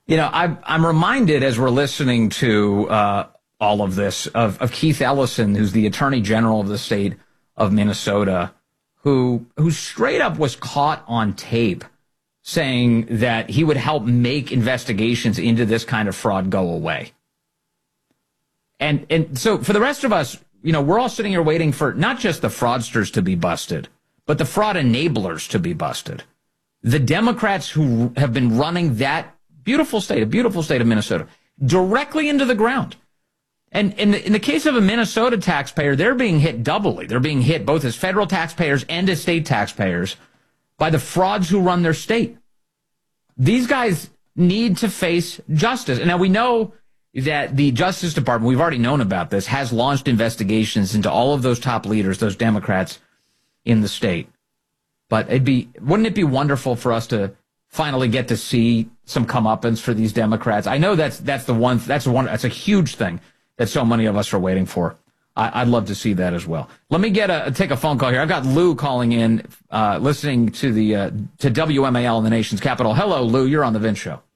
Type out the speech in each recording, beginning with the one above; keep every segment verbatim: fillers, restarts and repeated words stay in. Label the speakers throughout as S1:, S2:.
S1: You know, I, I'm reminded as we're listening to uh, all of this of, of Keith Ellison, who's the Attorney General of the state of Minnesota, who who straight up was caught on tape saying that he would help make investigations into this kind of fraud go away. And and so for the rest of us, you know, we're all sitting here waiting for not just the fraudsters to be busted, but the fraud enablers to be busted. The Democrats who have been running that beautiful state, a beautiful state of Minnesota, directly into the ground. And in the, in the case of a Minnesota taxpayer, they're being hit doubly. They're being hit both as federal taxpayers and as state taxpayers by the frauds who run their state. These guys need to face justice. And now we know that the Justice Department, we've already known about this, has launched investigations into all of those top leaders, those Democrats in the state. But it'd be, wouldn't it be wonderful for us to finally get to see some comeuppance for these Democrats? I know that's that's the one that's the one that's a huge thing that so many of us are waiting for. I, I'd love to see that as well. Let me get a take a phone call here. I've got Lou calling in, uh, listening to the uh, to W M A L in the nation's capital. Hello, Lou. You're on the Vince Show.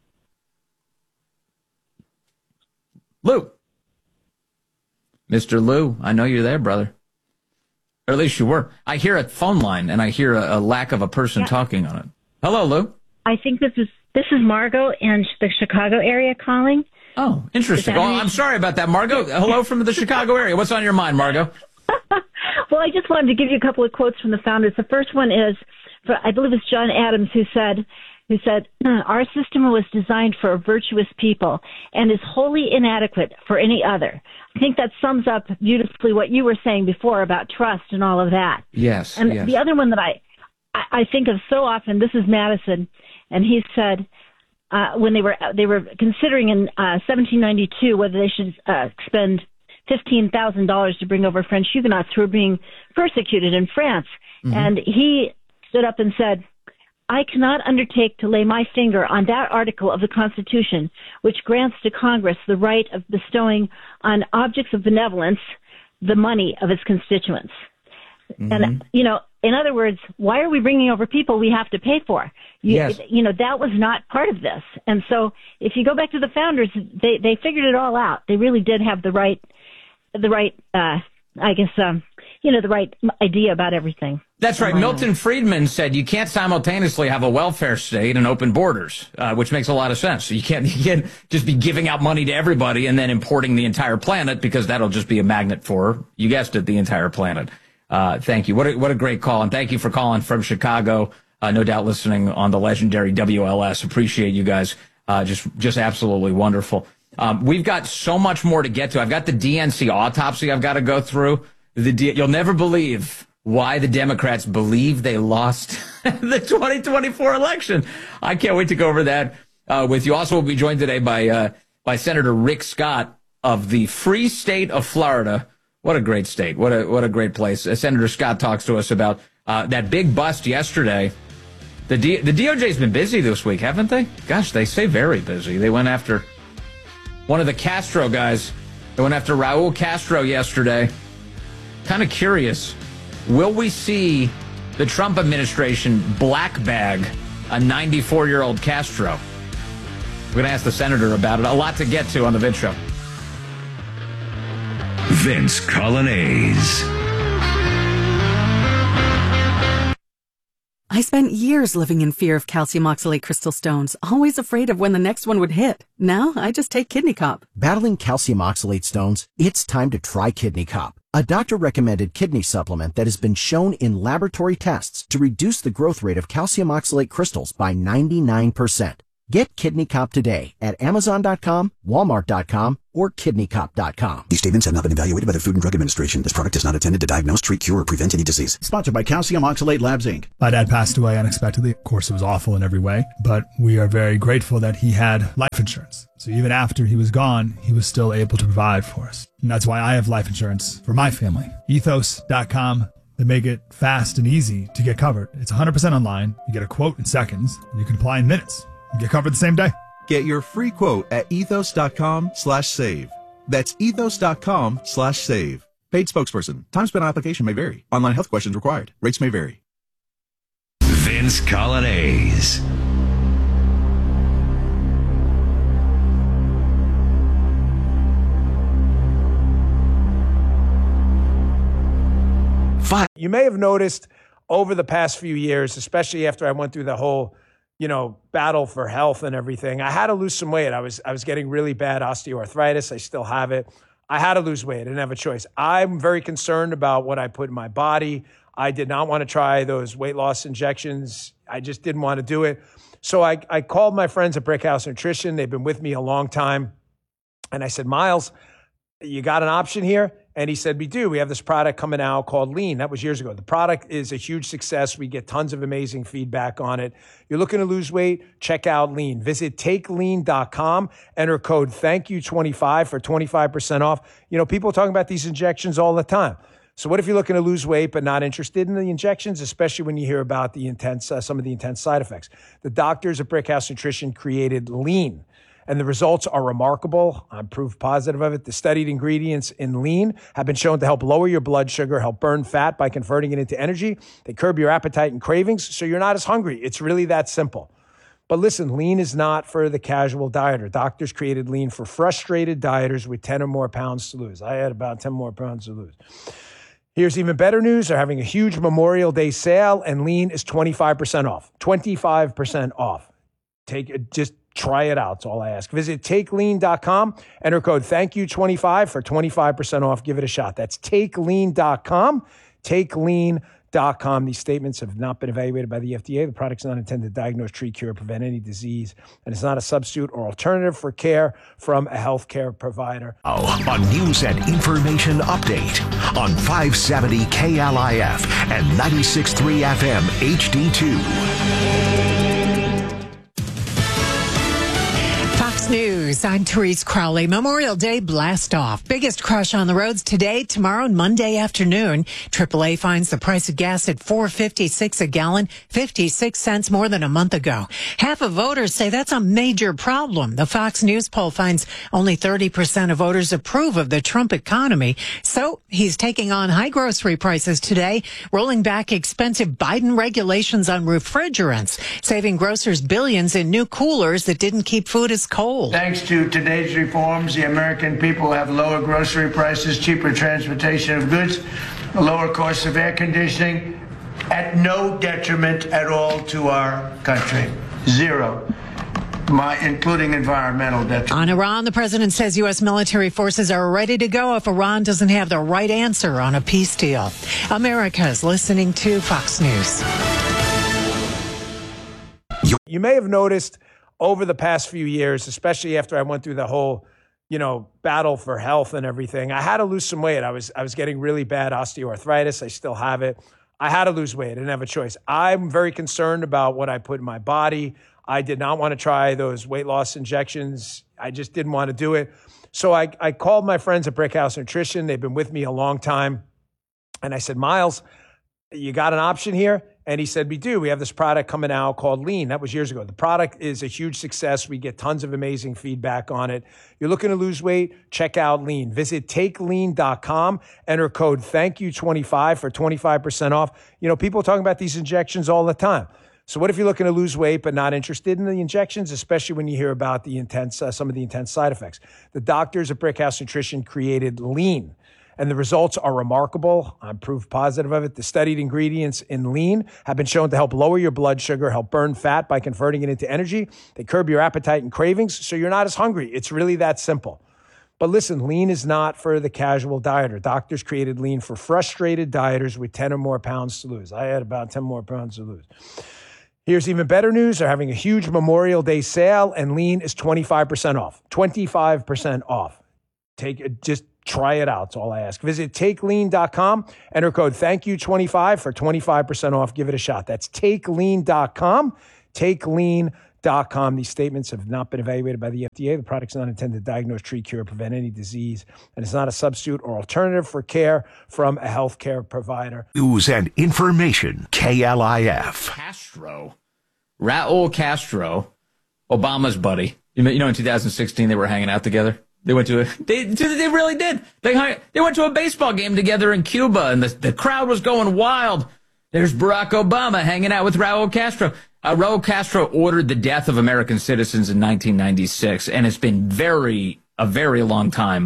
S1: Lou, Mister Lou, I know you're there, brother. Or at least you were. I hear a phone line, and I hear a, a lack of a person yeah. talking on it. Hello, Lou.
S2: I think this is this is Margot in the Chicago area calling.
S1: Oh, interesting. Well, I'm sorry about that, Margot. Hello from the Chicago area. What's on your mind, Margot?
S2: Well, I just wanted to give you a couple of quotes from the founders. The first one is, for, I believe it's John Adams, who said, who said, our system was designed for a virtuous people and is wholly inadequate for any other. I think that sums up beautifully what you were saying before about trust and all of that.
S1: Yes.
S2: And
S1: yes.
S2: the other one that I, I think of so often, this is Madison, and he said, uh, when they were they were considering in uh, seventeen ninety-two whether they should uh, spend fifteen thousand dollars to bring over French Huguenots who were being persecuted in France. Mm-hmm. And he stood up and said, I cannot undertake to lay my finger on that article of the Constitution which grants to Congress the right of bestowing on objects of benevolence the money of its constituents. Mm-hmm. And, you know, in other words, why are we bringing over people we have to pay for? You,
S1: yes.
S2: you know, that was not part of this. And so if you go back to the founders, they, they figured it all out. They really did have the right, the right, uh, I guess, um, you know, the right idea about everything.
S1: That's right. Milton Friedman said you can't simultaneously have a welfare state and open borders, uh, which makes a lot of sense. So you can't, you can't just be giving out money to everybody and then importing the entire planet, because that'll just be a magnet for, you guessed it, the entire planet. Uh, thank you. What a, what a great call. And thank you for calling from Chicago. Uh, no doubt listening on the legendary W L S. Appreciate you guys. Uh, just, just absolutely wonderful. Um, we've got so much more to get to. I've got the D N C autopsy I've got to go through. The D- You'll never believe why the Democrats believe they lost the twenty twenty-four election. I can't wait to go over that uh, with you. Also, we'll be joined today by uh, by Senator Rick Scott of the free state of Florida. What a great state. What a what a great place. Uh, Senator Scott talks to us about uh, that big bust yesterday. The D- the D O J's been busy this week, haven't they? Gosh, they say very busy. They went after one of the Castro guys. They went after Raul Castro yesterday. Kind of curious. Will we see the Trump administration black bag a ninety-four-year-old Castro? We're going to ask the senator about it. A lot to get to on the Vince Show.
S3: Vince Colonnese.
S4: I spent years living in fear of calcium oxalate crystal stones, always afraid of when the next one would hit. Now I just take Kidney Cop.
S5: Battling calcium oxalate stones? It's time to try Kidney Cop, a doctor-recommended kidney supplement that has been shown in laboratory tests to reduce the growth rate of calcium oxalate crystals by ninety-nine percent. Get Kidney Cop today at Amazon dot com, Walmart dot com, or Kidney Cop dot com.
S6: These statements have not been evaluated by the Food and Drug Administration. This product is not intended to diagnose, treat, cure, or prevent any disease.
S7: Sponsored by Calcium Oxalate Labs, Incorporated.
S8: My dad passed away unexpectedly. Of course, it was awful in every way, but we are very grateful that he had life insurance. So even after he was gone, he was still able to provide for us. And that's why I have life insurance for my family. Ethos dot com. They make it fast and easy to get covered. It's one hundred percent online. You get a quote in seconds, and you can apply in minutes. You get covered the same day.
S7: Get your free quote at ethos dot com slash save. That's ethos dot com slash save. Paid spokesperson. Time spent on application may vary. Online health questions required. Rates may vary.
S3: Vince Colonnese.
S9: You may have noticed over the past few years, especially after I went through the whole, you know, battle for health and everything, I had to lose some weight. I was I was getting really bad osteoarthritis. I still have it. I had to lose weight. I didn't have a choice. I'm very concerned about what I put in my body. I did not want to try those weight loss injections. I just didn't want to do it. So I, I called my friends at Brickhouse Nutrition. They've been with me a long time. And I said, Miles, you got an option here? And he said, we do. We have this product coming out called Lean. That was years ago. The product is a huge success. We get tons of amazing feedback on it. You're looking to lose weight? Check out Lean. Visit take lean dot com. Enter code thank you twenty-five for twenty-five percent off. You know, people are talking about these injections all the time. So what if you're looking to lose weight but not interested in the injections, especially when you hear about the intense, uh, some of the intense side effects? The doctors at Brickhouse Nutrition created Lean, and the results are remarkable. I'm proof positive of it. The studied ingredients in Lean have been shown to help lower your blood sugar, help burn fat by converting it into energy. They curb your appetite and cravings, so you're not as hungry. It's really that simple. But listen, Lean is not for the casual dieter. Doctors created Lean for frustrated dieters with ten or more pounds to lose. I had about ten more pounds to lose. Here's even better news. They're having a huge Memorial Day sale, and Lean is twenty-five percent off. twenty-five percent off. Take it, just try it out. That's all I ask. Visit take lean dot com. Enter code thank you twenty-five for twenty-five percent off. Give it a shot. That's take lean dot com. take lean dot com. These statements have not been evaluated by the F D A. The product's not intended to diagnose, treat, cure, prevent any disease, and it's not a substitute or alternative for care from a healthcare provider.
S3: Oh, a news and information update on five seventy K L I F and ninety-six point three F M H D two.
S10: News. I'm Therese Crowley. Memorial Day blast off. Biggest crush on the roads today, tomorrow, and Monday afternoon. triple A finds the price of gas at four fifty-six a gallon, fifty-six cents more than a month ago. Half of voters say that's a major problem. The Fox News poll finds only thirty percent of voters approve of the Trump economy. So he's taking on high grocery prices today, rolling back expensive Biden regulations on refrigerants, saving grocers billions in new coolers that didn't keep food as cold.
S11: Thanks to today's reforms, the American people have lower grocery prices, cheaper transportation of goods, lower costs of air conditioning, at no detriment at all to our country. Zero. My, including environmental detriment.
S10: On Iran, the president says U S military forces are ready to go if Iran doesn't have the right answer on a peace deal. America's listening to Fox News.
S9: You may have noticed over the past few years, especially after I went through the whole, you know, battle for health and everything, I had to lose some weight. I was I was getting really bad osteoarthritis. I still have it. I had to lose weight. I didn't have a choice. I'm very concerned about what I put in my body. I did not want to try those weight loss injections. I just didn't want to do it. So I, I called my friends at Brickhouse Nutrition. They've been with me a long time. And I said, Miles, you got an option here? And he said, we do. We have this product coming out called Lean. That was years ago. The product is a huge success. We get tons of amazing feedback on it. You're looking to lose weight? Check out Lean. Visit take lean dot com. Enter code thank you twenty-five for twenty-five percent off. You know, people are talking about these injections all the time. So what if you're looking to lose weight but not interested in the injections, especially when you hear about the intense, uh, some of the intense side effects? The doctors at Brickhouse Nutrition created Lean, and the results are remarkable. I'm proof positive of it. The studied ingredients in Lean have been shown to help lower your blood sugar, help burn fat by converting it into energy. They curb your appetite and cravings, so you're not as hungry. It's really that simple. But listen, Lean is not for the casual dieter. Doctors created Lean for frustrated dieters with ten or more pounds to lose. I had about ten more pounds to lose. Here's even better news. They're having a huge Memorial Day sale, and Lean is twenty-five percent off. twenty-five percent off. Take it, just try it out. That's all I ask. Visit take lean dot com. Enter code thank you twenty-five for twenty-five percent off. Give it a shot. That's take lean dot com. take lean dot com. These statements have not been evaluated by the F D A. The product's not intended to diagnose, treat, cure, prevent any disease, and it's not a substitute or alternative for care from a healthcare provider.
S3: News and information, K L I F.
S1: Castro, Raul Castro, Obama's buddy. You know, in two thousand sixteen they were hanging out together. They went to a, they, they really did. They hung, they went to a baseball game together in Cuba, and the, the crowd was going wild. There's Barack Obama hanging out with Raul Castro. Uh, Raul Castro ordered the death of American citizens in nineteen ninety-six, and it's been very, a very long time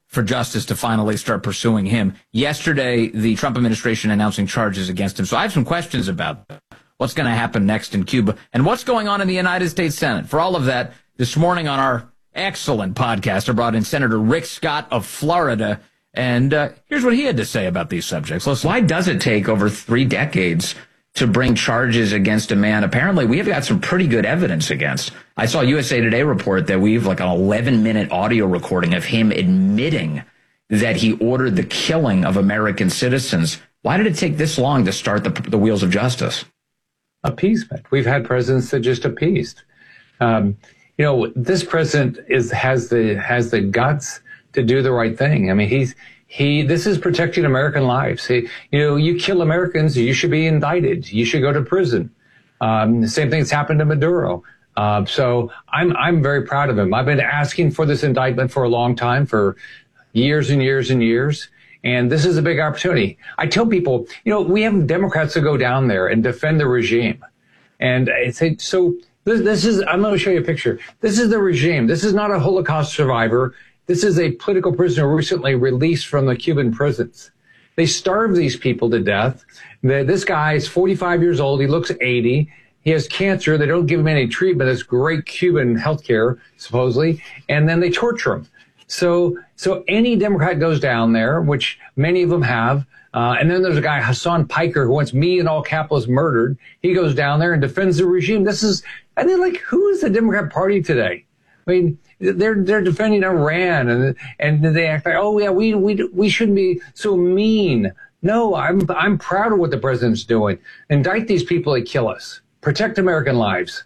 S1: for justice to finally start pursuing him. Yesterday, the Trump administration announcing charges against him. So I have some questions about what's going to happen next in Cuba and what's going on in the United States Senate. For all of that, this morning on our excellent podcast, I brought in Senator Rick Scott of Florida. And uh, here's what he had to say about these subjects. Listen, why does it take over three decades to bring charges against a man apparently we have got some pretty good evidence against? I saw U S A Today report that we've like an eleven minute audio recording of him admitting that he ordered the killing of American citizens. Why did it take this long to start the, the wheels of justice?
S12: Appeasement. We've had presidents that just appeased. Um, you know, this president is has the has the guts to do the right thing. I mean, he's he. This is protecting American lives. He, you know, you kill Americans, you should be indicted. You should go to prison. Um, the same thing's happened to Maduro. Uh, so I'm I'm very proud of him. I've been asking for this indictment for a long time, for years and years and years. And this is a big opportunity. I tell people, you know, we have Democrats that go down there and defend the regime. And I say, so this, this is, I'm going to show you a picture. This is the regime. This is not a Holocaust survivor. This is a political prisoner recently released from the Cuban prisons. They starve these people to death. The, this guy is forty-five years old. He looks eighty. He has cancer. They don't give him any treatment. It's great Cuban health care, supposedly. And then they torture him. So, so any Democrat goes down there, which many of them have. Uh, and then there's a guy, Hassan Piker, who wants me and all capitalists murdered. He goes down there and defends the regime. This is, I mean, like, who is the Democrat Party today? I mean, they're, they're defending Iran and, and they act like, oh yeah, we, we, we shouldn't be so mean. No, I'm, I'm proud of what the president's doing. Indict these people that kill us. Protect American lives.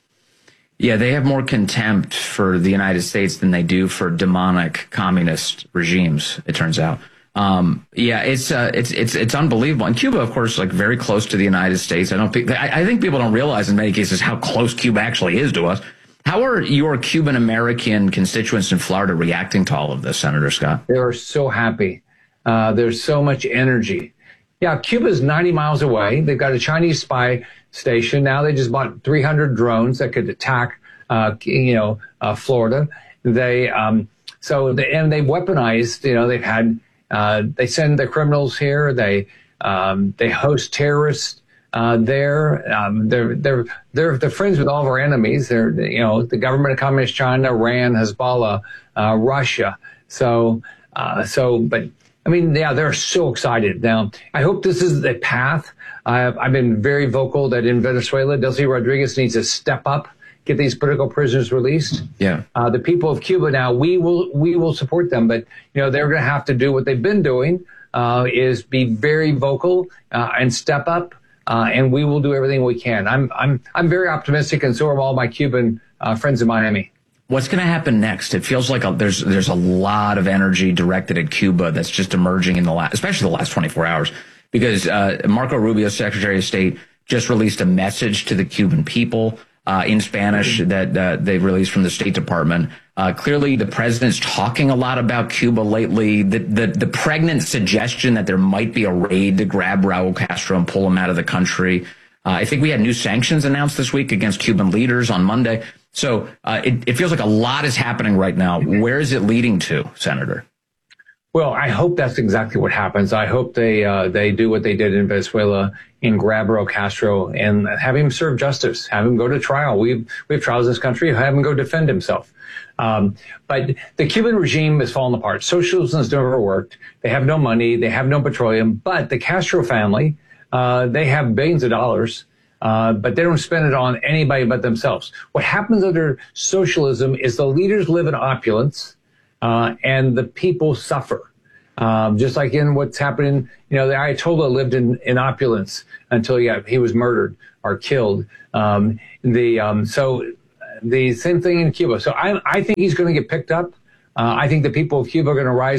S1: Yeah, they have more contempt for the United States than they do for demonic communist regimes, it turns out. Um, yeah, it's, uh, it's, it's, it's unbelievable. And Cuba, of course, like very close to the United States. I don't think, I, I think people don't realize in many cases how close Cuba actually is to us. How are your Cuban American constituents in Florida reacting to all of this, Senator Scott?
S12: They are so happy. Uh, there's so much energy. Yeah, Cuba's ninety miles away. They've got a Chinese spy station. Now they just bought three hundred drones that could attack, uh, you know, uh, Florida. They, um, so, they, and they've weaponized, you know, they've had, uh, they send the criminals here. They, um, they host terrorists, uh, there. Um, they're, they're, they're, they're friends with all of our enemies. They're, you know, the government of Communist China, Iran, Hezbollah, uh, Russia. So, uh, so, but, I mean, yeah, they're so excited. Now, I hope this is the path. I've, I've been very vocal that in Venezuela, Delcy Rodriguez needs to step up, get these political prisoners released.
S1: Yeah.
S12: Uh, the people of Cuba now, we will we will support them, but you know they're going to have to do what they've been doing, uh, is be very vocal uh, and step up, uh, and we will do everything we can. I'm I'm I'm very optimistic, and so are all my Cuban uh, friends in Miami.
S1: What's going to happen next? It feels like a, there's there's a lot of energy directed at Cuba that's just emerging in the last, especially the last twenty-four hours, because uh, Marco Rubio, Secretary of State, just released a message to the Cuban people uh, in Spanish that uh, they released from the State Department. Uh, clearly, the president's talking a lot about Cuba lately. The, the the pregnant suggestion that there might be a raid to grab Raul Castro and pull him out of the country. Uh, I think we had new sanctions announced this week against Cuban leaders on Monday. So uh, it, it feels like a lot is happening right now. Where is it leading to, Senator?
S12: Well, I hope that's exactly what happens. I hope they uh, they do what they did in Venezuela and grab Raul Castro and have him serve justice, have him go to trial. We we have trials in this country. Have him go defend himself. Um, but the Cuban regime is falling apart. Socialism has never worked. They have no money. They have no petroleum. But the Castro family, uh, they have billions of dollars. Uh, but they don't spend it on anybody but themselves. What happens under socialism is the leaders live in opulence, uh, and the people suffer. Um, just like in what's happening, you know, the Ayatollah lived in, in opulence until he, got, he was murdered or killed. Um, the, um, so the same thing in Cuba. So I, I think he's going to get picked up. Uh, I think the people of Cuba are going to rise up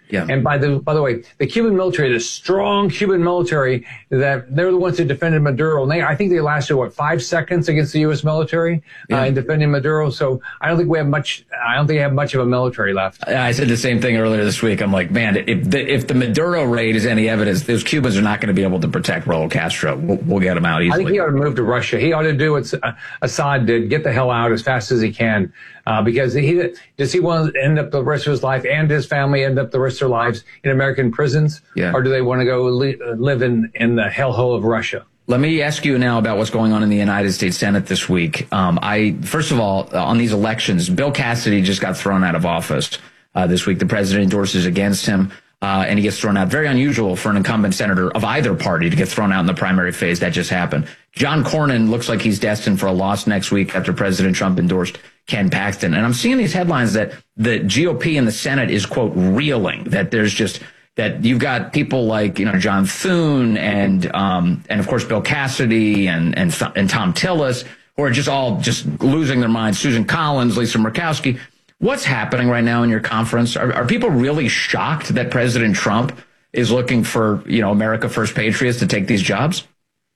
S1: Yeah.
S12: And by the by the way, the Cuban military, the strong Cuban military, that they're the ones who defended Maduro. And they, I think they lasted, what, five seconds against the U S military
S1: yeah.
S12: uh, in defending Maduro. So I don't think we have much, I don't think we have much of a military left.
S1: I said the same thing earlier this week. I'm like, man, if the, if the Maduro raid is any evidence, those Cubans are not going to be able to protect Raul Castro. We'll, we'll get him out easily.
S12: I think he ought to move to Russia. He ought to do what Assad did, get the hell out as fast as he can. Uh, because he does he want to end up the rest of his life and his family end up the rest of their lives in American prisons?
S1: Yeah.
S12: Or do they want to go li- live in, in the hellhole of Russia?
S1: Let me ask you now about what's going on in the United States Senate this week. Um, I first of all, uh, on these elections, Bill Cassidy just got thrown out of office uh, this week. The president endorses against him, uh, and he gets thrown out. Very unusual for an incumbent senator of either party to get thrown out in the primary phase. That just happened. John Cornyn looks like he's destined for a loss next week after President Trump endorsed Ken Paxton. And I'm seeing these headlines that the G O P in the Senate is, quote, reeling, that there's just that you've got people like, you know, John Thune and um, and, of course, Bill Cassidy and, and, and Tom Tillis, who are just all just losing their minds. Susan Collins, Lisa Murkowski. What's happening right now in your conference? Are, are people really shocked that President Trump is looking for, you know, America First patriots to take these jobs?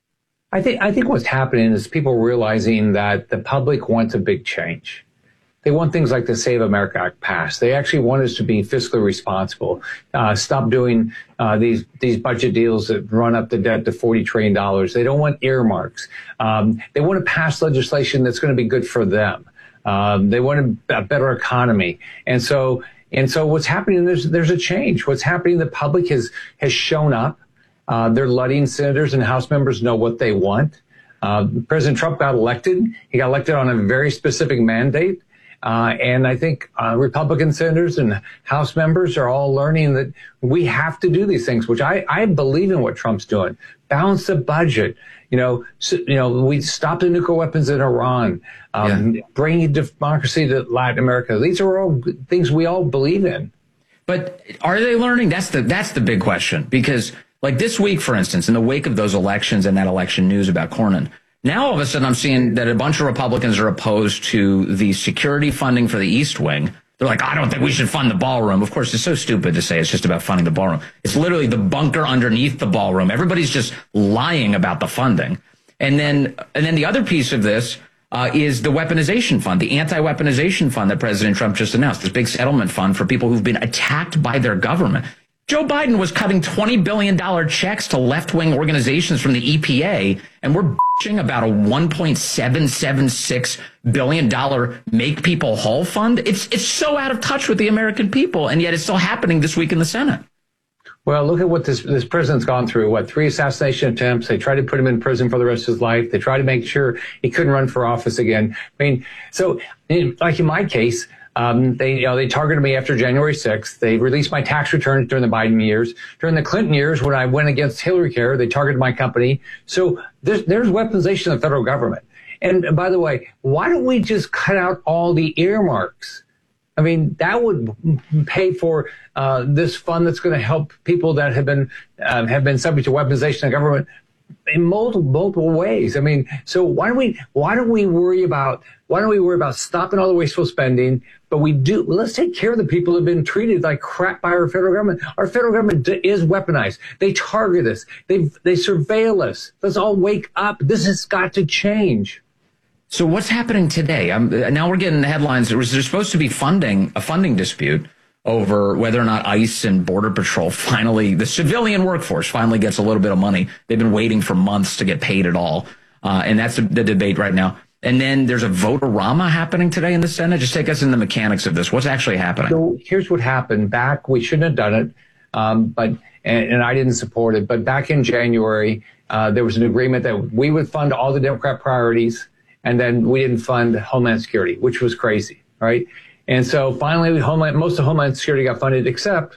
S12: I think I think what's happening is people realizing that the public wants a big change. They want things like the Save America Act passed. They actually want us to be fiscally responsible. Uh, stop doing uh, these these budget deals that run up the debt to forty trillion dollars. They don't want earmarks. Um, they want to pass legislation that's going to be good for them. Um, they want a, a better economy. And so and so what's happening, there's there's a change. What's happening, the public has has shown up. Uh, they're letting senators and House members know what they want. Uh, President Trump got elected. He got elected on a very specific mandate. Uh, and I think uh, Republican senators and House members are all learning that we have to do these things, which I, I believe in what Trump's doing. Balance the budget. You know, so, you know, we stop the nuclear weapons in Iran, um, yeah. bringing democracy to Latin America. These are all things we all believe in.
S1: But are they learning? That's the that's the big question, because like this week, for instance, in the wake of those elections and that election news about Cornyn, now all of a sudden I'm seeing that a bunch of Republicans are opposed to the security funding for the East Wing. They're like, I don't think we should fund the ballroom. Of course, it's so stupid to say it's just about funding the ballroom. It's literally the bunker underneath the ballroom. Everybody's just lying about the funding. And then and then the other piece of this uh, is the weaponization fund, the anti-weaponization fund that President Trump just announced, this big settlement fund for people who've been attacked by their government. Joe Biden was cutting twenty billion dollars checks to left-wing organizations from the E P A, and we're bitching about a one point seven seven six billion dollars Make People Whole fund. It's it's so out of touch with the American people, and yet it's still happening this week in the Senate.
S12: Well, look at what this this president's gone through. What, three assassination attempts? They tried to put him in prison for the rest of his life. They tried to make sure he couldn't run for office again. I mean, so in, like in my case, Um, they, you know, they targeted me after January sixth. They released my tax returns during the Biden years. During the Clinton years, when I went against Hillary Care, they targeted my company. So there's, there's weaponization of the federal government. And by the way, why don't we just cut out all the earmarks? I mean, that would pay for uh, this fund that's going to help people that have been uh, have been subject to weaponization of government in multiple multiple ways. I mean, so why don't we why don't we worry about why don't we worry about stopping all the wasteful spending? But we do. Let's take care of the people who have been treated like crap by our federal government. Our federal government is weaponized. They target us. They they surveil us. Let's all wake up. This has got to change.
S1: So what's happening today? I'm, now we're getting the headlines. There was there's supposed to be funding a funding dispute over whether or not ICE and Border Patrol finally, the civilian workforce finally gets a little bit of money. They've been waiting for months to get paid at all. Uh, and that's the, the debate right now. And then there's a vote-a-rama happening today in the Senate. Just take us in the mechanics of this. What's actually happening?
S12: So here's what happened. Back, we shouldn't have done it, um, but and, and I didn't support it. But back in January, uh, there was an agreement that we would fund all the Democrat priorities, and then we didn't fund Homeland Security, which was crazy, right? And so finally, Homeland, most of Homeland Security got funded, except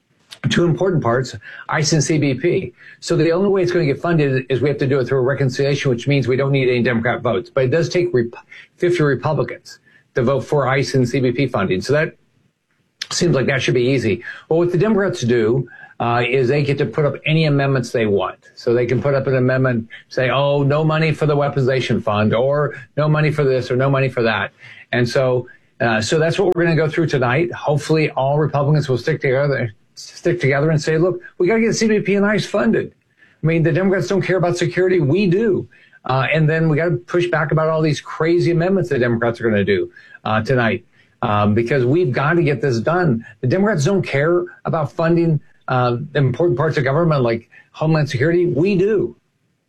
S12: two important parts, ICE and C B P. So the only way it's going to get funded is we have to do it through a reconciliation, which means we don't need any Democrat votes. But it does take fifty Republicans to vote for ICE and C B P funding. So that seems like that should be easy. Well, what the Democrats do uh, is they get to put up any amendments they want. So they can put up an amendment, say, oh, no money for the weaponization fund, or no money for this, or no money for that. And so Uh, so that's what we're going to go through tonight. Hopefully all Republicans will stick together stick together and say, look, we got to get C B P and ICE funded. I mean, the Democrats don't care about security. We do. Uh, and then we got to push back about all these crazy amendments the Democrats are going to do uh, tonight, um, because we've got to get this done. The Democrats don't care about funding uh, important parts of government like Homeland Security. We do.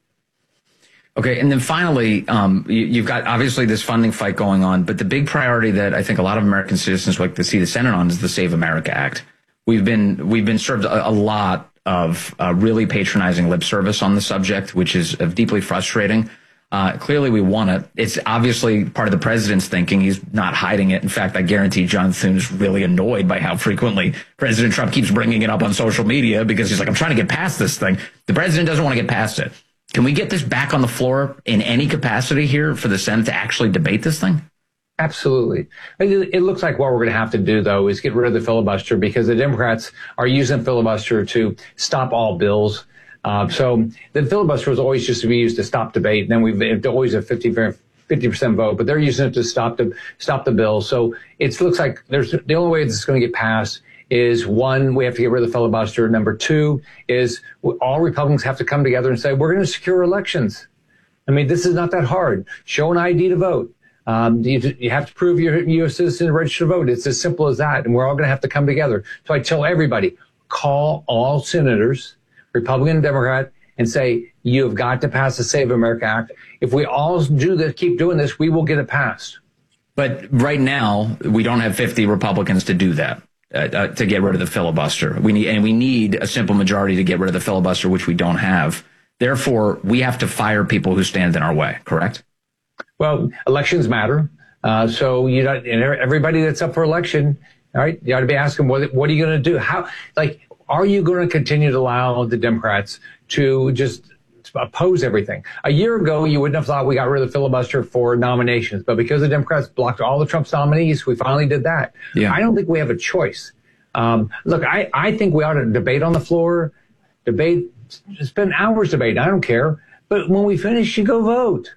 S1: Okay, and then finally, um, you, you've got obviously this funding fight going on, but the big priority that I think a lot of American citizens would like to see the Senate on is the Save America Act. We've been we've been served a, a lot of uh, really patronizing lip service on the subject, which is uh, deeply frustrating. Uh, clearly, we want it. It's obviously part of the president's thinking. He's not hiding it. In fact, I guarantee John Thune's really annoyed by how frequently President Trump keeps bringing it up on social media because he's like, I'm trying to get past this thing. The president doesn't want to get past it. Can we get this back on the floor in any capacity here for the Senate to actually debate this thing?
S12: Absolutely. It looks like what we're going to have to do, though, is get rid of the filibuster because the Democrats are using filibuster to stop all bills. Uh, so the filibuster was always just to be used to stop debate. And then we've always a fifty percent vote, but they're using it to stop the stop the bill. So it looks like there's the only way this is going to get passed is, one, we have to get rid of the filibuster. Number two is all Republicans have to come together and say, we're going to secure elections. I mean, this is not that hard. Show an I D to vote. Um, you, you have to prove you're a U S citizen and register to vote. It's as simple as that. And we're all going to have to come together. So I tell everybody, call all senators, Republican and Democrat, and say, you have got to pass the Save America Act. If we all do this, keep doing this, we will get it passed.
S1: But right now, we don't have fifty Republicans to do that, uh, uh, to get rid of the filibuster. We need, and we need a simple majority to get rid of the filibuster, which we don't have. Therefore, we have to fire people who stand in our way, correct?
S12: Well, elections matter. Uh, so you know, everybody that's up for election, all right, you ought to be asking, what, what are you going to do? How, like, are you going to continue to allow the Democrats to just oppose everything? A year ago, you wouldn't have thought we got rid of the filibuster for nominations, but because the Democrats blocked all the Trump's nominees, we finally did that. Yeah. I don't think we have a choice. Um, look, I, I think we ought to debate on the floor, debate, spend hours debating. I don't care. But when we finish, you go vote.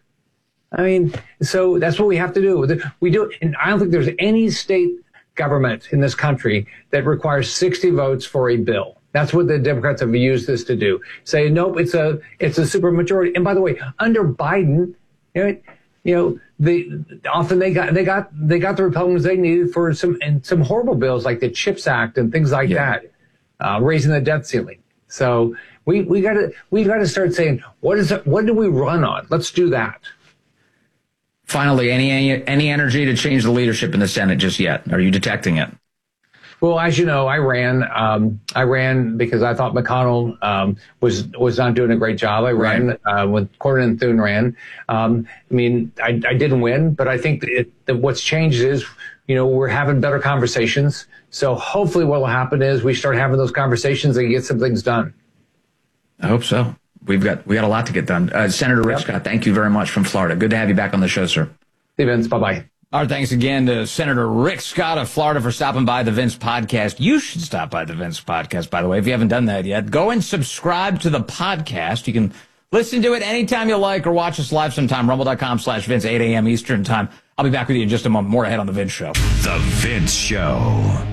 S12: I mean, so that's what we have to do. We do, and I don't think there's any state government in this country that requires sixty votes for a bill. That's what the Democrats have used this to do. Say, nope, it's a it's a supermajority. And by the way, under Biden, you know, you know, the often they got they got they got the Republicans they needed for some and some horrible bills like the CHIPS Act and things like yeah. that, uh, raising the debt ceiling. So we we got to we got to start saying, what is it, what do we run on? Let's do that.
S1: Finally, any any energy to change the leadership in the Senate just yet? Are you detecting it?
S12: Well, as you know, I ran. Um, I ran because I thought McConnell um, was was not doing a great job. I ran right. uh, when Cornyn and Thune ran. Um, I mean, I, I didn't win, but I think it, that what's changed is, you know, we're having better conversations. So hopefully, what will happen is we start having those conversations and get some things done.
S1: I hope so. We've got we got a lot to get done. Uh, Senator Rick yep. Scott, thank you very much from Florida. Good to have you back on the show, sir.
S12: Hey, Vince. Bye-bye.
S1: Our thanks again to Senator Rick Scott of Florida for stopping by the Vince Podcast. You should stop by the Vince Podcast, by the way, if you haven't done that yet. Go and subscribe to the podcast. You can listen to it anytime you like or watch us live sometime. Rumble.com slash Vince, eight a.m. Eastern time. I'll be back with you in just a moment. More ahead on The Vince Show.
S3: The Vince Show.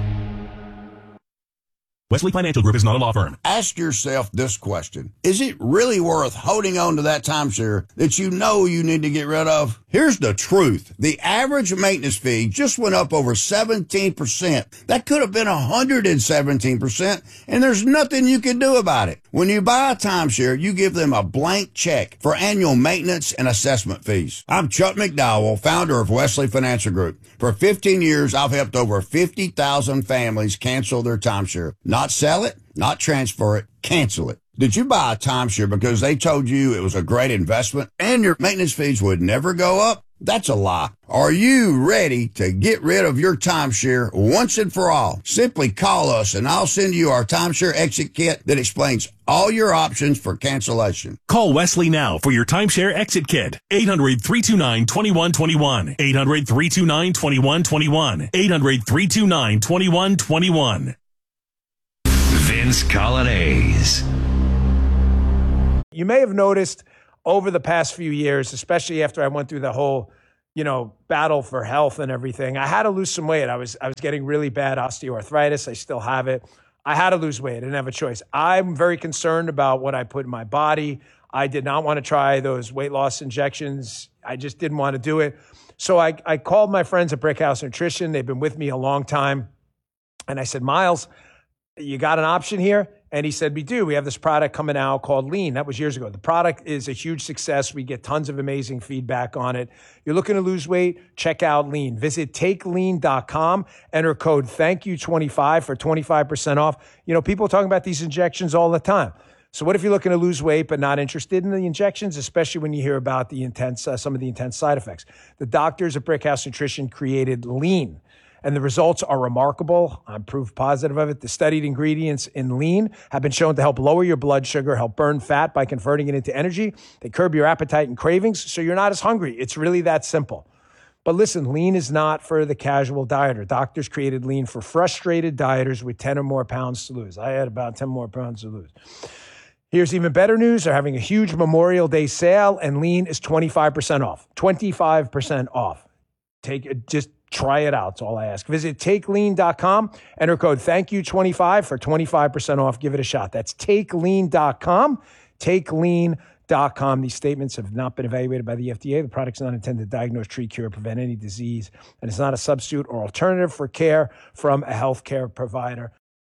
S13: Wesley Financial Group is not a law firm.
S14: Ask yourself this question. Is it really worth holding on to that timeshare that you know you need to get rid of? Here's the truth. The average maintenance fee just went up over seventeen percent. That could have been one hundred seventeen percent, and there's nothing you can do about it. When you buy a timeshare, you give them a blank check for annual maintenance and assessment fees. I'm Chuck McDowell, founder of Wesley Financial Group. For fifteen years, I've helped over fifty thousand families cancel their timeshare. Not sell it, not transfer it, cancel it. Did you buy a timeshare because they told you it was a great investment and your maintenance fees would never go up? That's a lie. Are you ready to get rid of your timeshare once and for all? Simply call us and I'll send you our timeshare exit kit that explains all your options for cancellation.
S13: Call Wesley now for your timeshare exit kit. eight hundred, three two nine, two one two one. eight hundred, three two nine, two one two one. eight hundred, three two nine, two one two one.
S3: Vince Coglianese.
S9: You may have noticed over the past few years, especially after I went through the whole, you know, battle for health and everything, I had to lose some weight. I was I was getting really bad osteoarthritis. I still have it. I had to lose weight. I didn't have a choice. I'm very concerned about what I put in my body. I did not want to try those weight loss injections. I just didn't want to do it. So I, I called my friends at Brickhouse Nutrition. They've been with me a long time. And I said, Miles, you got an option here? And he said, we do. We have this product coming out called Lean. That was years ago. The product is a huge success. We get tons of amazing feedback on it. You're looking to lose weight? Check out Lean. Visit take lean dot com. Enter code thank you twenty-five for twenty-five percent off. You know, people are talking about these injections all the time. So what if you're looking to lose weight but not interested in the injections, especially when you hear about the intense, uh, some of the intense side effects? The doctors at Brickhouse Nutrition created Lean. And the results are remarkable. I'm proof positive of it. The studied ingredients in Lean have been shown to help lower your blood sugar, help burn fat by converting it into energy. They curb your appetite and cravings, so you're not as hungry. It's really that simple. But listen, Lean is not for the casual dieter. Doctors created Lean for frustrated dieters with ten or more pounds to lose. I had about ten more pounds to lose. Here's even better news. They're having a huge Memorial Day sale, and Lean is twenty-five percent off. twenty-five percent off. Take it, just try it out. That's all I ask. Visit take lean dot com. Enter code thank you twenty-five for twenty-five percent off. Give it a shot. That's take lean dot com. take lean dot com. These statements have not been evaluated by the F D A. The product's not intended to diagnose, treat, cure, prevent any disease, and it's not a substitute or alternative for care from a healthcare provider.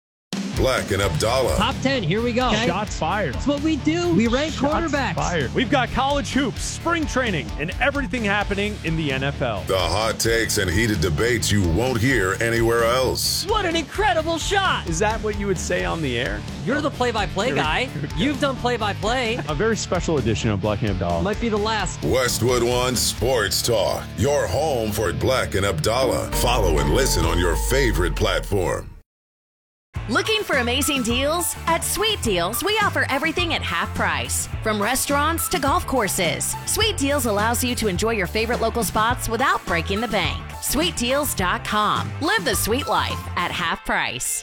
S15: Black and Abdallah.
S16: Top ten, here we go.
S17: Okay. Shots fired.
S16: That's what we do. We rank
S17: Shots
S16: quarterbacks.
S17: Fired. We've got college hoops, spring training, and everything happening in the N F L.
S15: The hot takes and heated debates you won't hear anywhere else.
S16: What an incredible shot.
S17: Is that what you would say on the air?
S16: You're the play-by-play guy. You've done play-by-play.
S17: A very special edition of Black and Abdallah.
S16: Might be the last.
S15: Westwood One Sports Talk. Your home for Black and Abdallah. Follow and listen on your favorite platform.
S18: Looking for amazing deals? At Sweet Deals, we offer everything at half price. From restaurants to golf courses, Sweet Deals allows you to enjoy your favorite local spots without breaking the bank. sweet deals dot com. Live the sweet life at half price.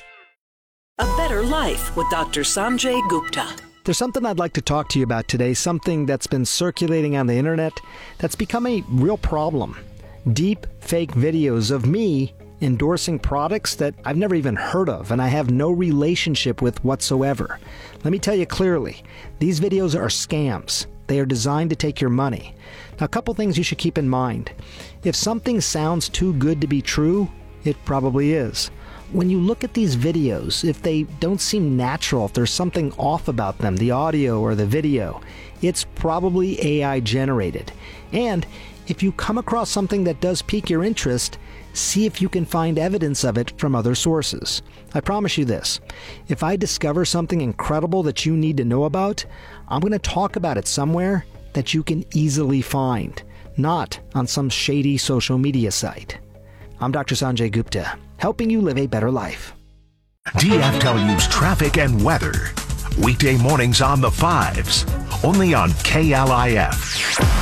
S19: A Better Life with Doctor Sanjay Gupta.
S20: There's something I'd like to talk to you about today, something that's been circulating on the internet that's become a real problem. Deep fake videos of me endorsing products that I've never even heard of and I have no relationship with whatsoever. Let me tell you clearly, these videos are scams. They are designed to take your money. Now, a couple things you should keep in mind. If something sounds too good to be true, it probably is. When you look at these videos, if they don't seem natural, if there's something off about them, the audio or the video, it's probably A I generated. And if you come across something that does pique your interest, see if you can find evidence of it from other sources. I promise you this, if I discover something incredible that you need to know about, I'm going to talk about it somewhere that you can easily find, not on some shady social media site. I'm Doctor Sanjay Gupta, helping you live a better life.
S3: D F W's traffic and weather. Weekday mornings on the fives, only on K L I F.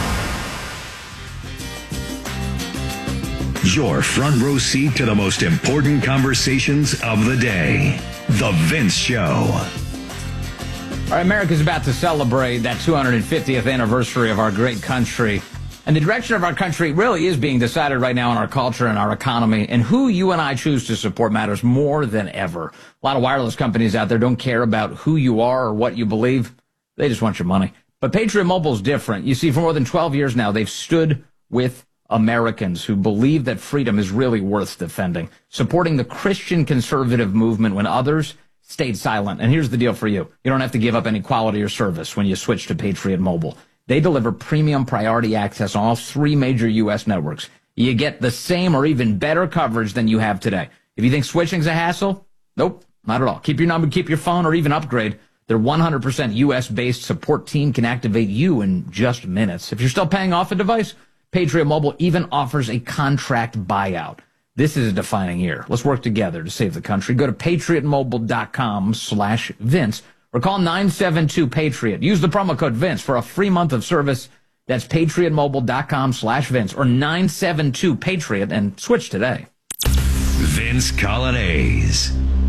S21: Your front row seat to the most important conversations of the day. The Vince Show.
S1: All right, America's about to celebrate that two hundred fiftieth anniversary of our great country. And the direction of our country really is being decided right now in our culture and our economy. And who you and I choose to support matters more than ever. A lot of wireless companies out there don't care about who you are or what you believe. They just want your money. But Patriot Mobile is different. You see, for more than twelve years now, they've stood with Americans who believe that freedom is really worth defending, supporting the Christian conservative movement when others stayed silent. And here's the deal for you. You don't have to give up any quality or service when you switch to Patriot Mobile. They deliver premium priority access on all three major U S networks. You get the same or even better coverage than you have today. If you think switching's a hassle, nope, not at all. Keep your number, keep your phone, or even upgrade. Their one hundred percent U S-based support team can activate you in just minutes. If you're still paying off a device, Patriot Mobile even offers a contract buyout. This is a defining year. Let's work together to save the country. Go to patriot mobile dot com slash Vince or call nine seven two Patriot. Use the promo code Vince for a free month of service. That's patriot mobile dot com slash Vince or nine seven two Patriot and switch today.
S21: Vince Coglianese.